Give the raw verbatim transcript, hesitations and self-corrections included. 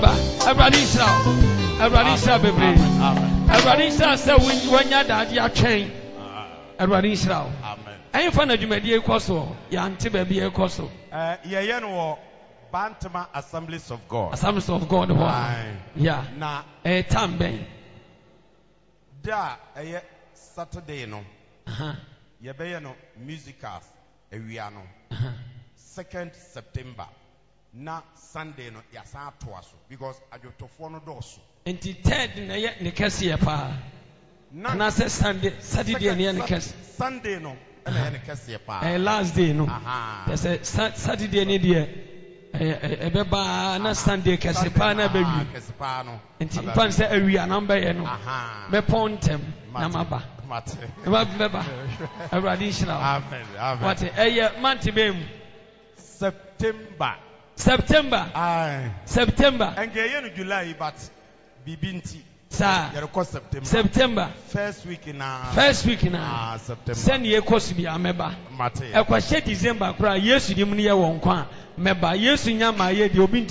Everybody Israel. Everybody Israel, baby. Everybody Israel say when you're daddy a chain. Everybody Israel. Amen. I ain't find a Jumedia Koso. Yanti baby a Koso. Uh, yeah, no, Bantama Assemblies of God. Assemblies of God. Yeah. Na a tambe. Da a Saturday no. Uh-huh. Yabaya no musicals. A wiano. Second September. Na Sunday no yasa toaso because ajotofono doso. Enti third na ye ne kese ye pa. Na say Sunday Saturday ne ye ne kese. Sunday no na ye ne kese pa. Eh last day no. Aha. They say Saturday ne dey eh ebeba na Sunday kese pa na be wi. Kese pa no. Enti fan say awia number ye no. Aha. Me pontem na maba. Mate. Eba beba. Traditional. Amen. Amen. What eh month be September. September. Aye. September. And in July, but Bibinti. Sir. September. September. First week in uh, First week in uh, September. Send ye course be a member. Mate. E kwa she December kura Yesu di mu ne ye won kwa. Member Yesu nya ma ye di obi